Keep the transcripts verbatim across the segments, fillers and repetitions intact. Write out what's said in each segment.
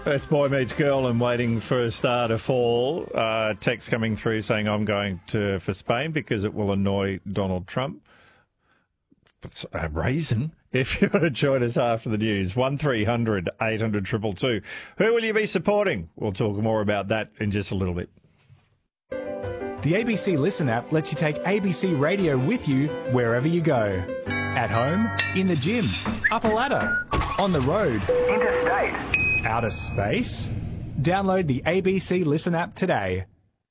It's boy meets girl and waiting for a star to fall. Uh, text coming through saying I'm going to for Spain because it will annoy Donald Trump. It's a reason. If you want to join us after the news, one three hundred eight hundred two two two. Who will you be supporting? We'll talk more about that in just a little bit. The A B C Listen app lets you take A B C Radio with you wherever you go. At home, in the gym, up a ladder, on the road, interstate, outer space. Download the A B C Listen app today.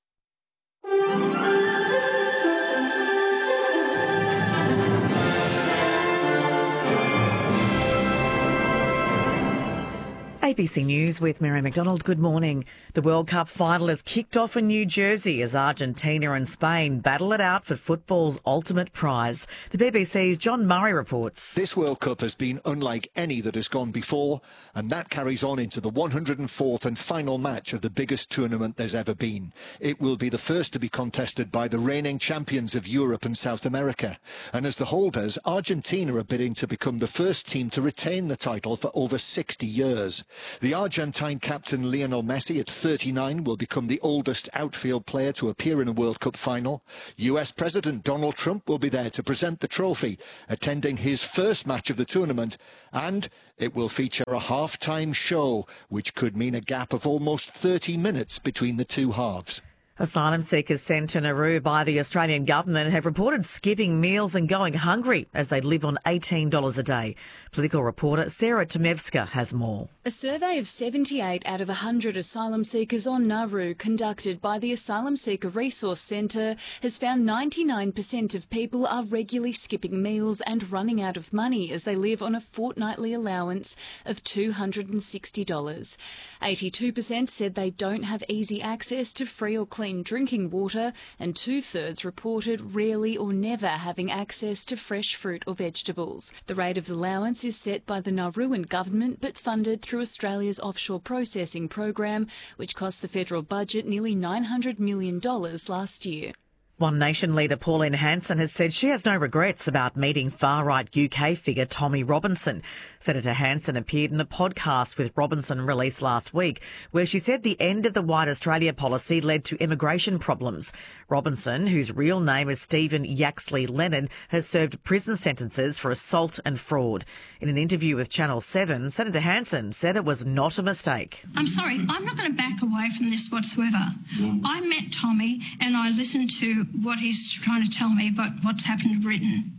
A B C News with Mary McDonald. Good morning. The World Cup final has kicked off in New Jersey as Argentina and Spain battle it out for football's ultimate prize. The B B C's John Murray reports. This World Cup has been unlike any that has gone before, and that carries on into the one hundred fourth and final match of the biggest tournament there's ever been. It will be the first to be contested by the reigning champions of Europe and South America. And as the holders, Argentina are bidding to become the first team to retain the title for over sixty years. The Argentine captain Lionel Messi, at thirty-nine, will become the oldest outfield player to appear in a World Cup final. U S President Donald Trump will be there to present the trophy, attending his first match of the tournament, and it will feature a half-time show, which could mean a gap of almost thirty minutes between the two halves. Asylum seekers sent to Nauru by the Australian government have reported skipping meals and going hungry as they live on eighteen dollars a day. Political reporter Sarah Tomevska has more. A survey of seventy-eight out of one hundred asylum seekers on Nauru conducted by the Asylum Seeker Resource Centre has found ninety-nine percent of people are regularly skipping meals and running out of money as they live on a fortnightly allowance of two hundred sixty dollars. eighty-two percent said they don't have easy access to free or clean drinking water, and two-thirds reported rarely or never having access to fresh fruit or vegetables. The rate of allowance is set by the Nauruan government but funded through Australia's offshore processing program, which cost the federal budget nearly nine hundred million dollars last year. One Nation leader Pauline Hanson has said she has no regrets about meeting far-right U K figure Tommy Robinson. Senator Hanson appeared in a podcast with Robinson released last week, where she said the end of the White Australia policy led to immigration problems. Robinson, whose real name is Stephen Yaxley Lennon, has served prison sentences for assault and fraud. In an interview with Channel seven, Senator Hanson said it was not a mistake. I'm sorry, I'm not going to back away from this whatsoever. I met Tommy and I listened to what he's trying to tell me about what's happened in Britain.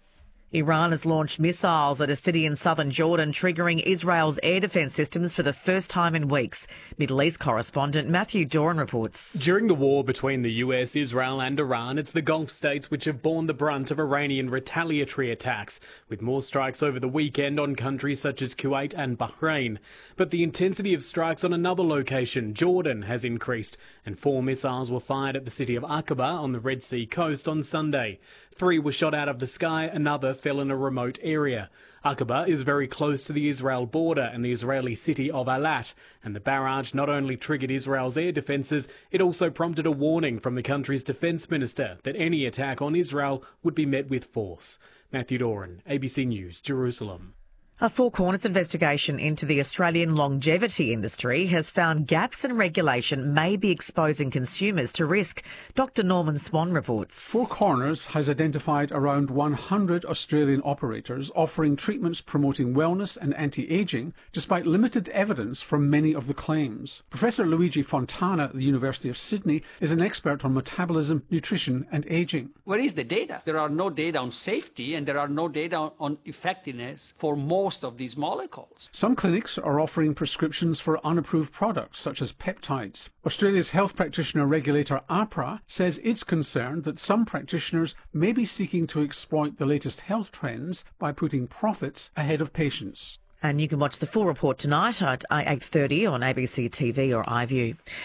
Iran has launched missiles at a city in southern Jordan, triggering Israel's air defence systems for the first time in weeks. Middle East correspondent Matthew Doran reports. During the war between the U S, Israel and Iran, it's the Gulf states which have borne the brunt of Iranian retaliatory attacks, with more strikes over the weekend on countries such as Kuwait and Bahrain. But the intensity of strikes on another location, Jordan, has increased, and four missiles were fired at the city of Aqaba on the Red Sea coast on Sunday. Three were shot out of the sky, another fell in a remote area. Aqaba is very close to the Israel border and the Israeli city of Eilat, and the barrage not only triggered Israel's air defences, it also prompted a warning from the country's defence minister that any attack on Israel would be met with force. Matthew Doran, A B C News, Jerusalem. A Four Corners investigation into the Australian longevity industry has found gaps in regulation may be exposing consumers to risk. Doctor Norman Swan reports. Four Corners has identified around one hundred Australian operators offering treatments promoting wellness and anti-ageing, despite limited evidence for many of the claims. Professor Luigi Fontana at the University of Sydney is an expert on metabolism, nutrition and ageing. Where is the data? There are no data on safety and there are no data on effectiveness for most of these molecules. Some clinics are offering prescriptions for unapproved products such as peptides. Australia's health practitioner regulator AHPRA says it's concerned that some practitioners may be seeking to exploit the latest health trends by putting profits ahead of patients. And you can watch the full report tonight at eight thirty on A B C T V or iView.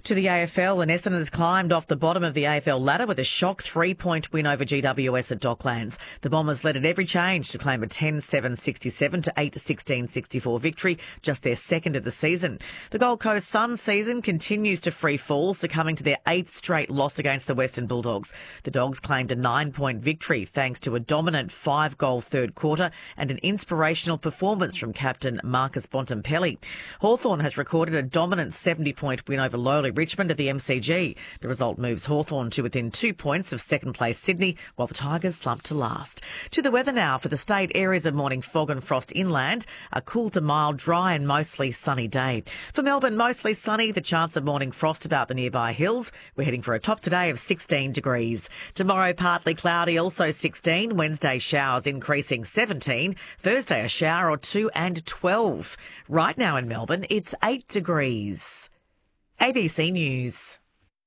To the A F L, and Essendon has climbed off the bottom of the A F L ladder with a shock three-point win over G W S at Docklands. The Bombers led at every change to claim a ten seven sixty-seven to eight sixteen sixty-four victory, just their second of the season. The Gold Coast Suns season continues to free fall, succumbing to their eighth straight loss against the Western Bulldogs. The Dogs claimed a nine-point victory thanks to a dominant five-goal third quarter and an inspirational performance from captain Marcus Bontempelli. Hawthorn has recorded a dominant seventy-point win over Lowly Richmond at the M C G. The result moves Hawthorn to within two points of second place Sydney, while the Tigers slump to last. To the weather now for the state. Areas of morning fog and frost inland. A cool to mild, dry and mostly sunny day. For Melbourne, mostly sunny. The chance of morning frost about the nearby hills. We're heading for a top today of sixteen degrees. Tomorrow, partly cloudy, also sixteen. Wednesday, showers increasing seventeen. Thursday, a shower or two and twelve. Right now in Melbourne, it's eight degrees. A B C News.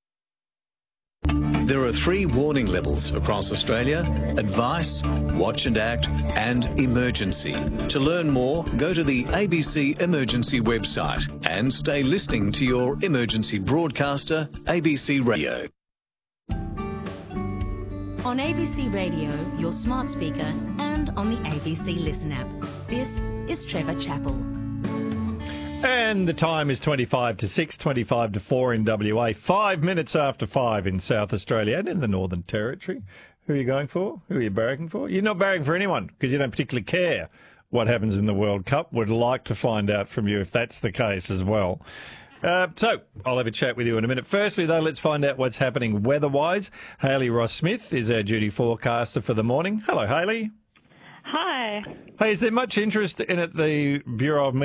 There are three warning levels across Australia: advice, watch and act, and emergency. To learn more, go to the A B C Emergency website and stay listening to your emergency broadcaster, A B C Radio. On A B C Radio, your smart speaker, and on the A B C Listen app. This is Trevor Chappell. And the time is twenty-five to six, twenty-five to four in W A, five minutes after five in South Australia and in the Northern Territory. Who are you going for? Who are you barracking for? You're not barracking for anyone because you don't particularly care what happens in the World Cup. Would like to find out from you if that's the case as well. Uh, so, I'll have a chat with you in a minute. Firstly, though, let's find out what's happening weather-wise. Hayley Ross-Smith is our duty forecaster for the morning. Hello, Hayley. Hi. Hey, is there much interest in at the Bureau of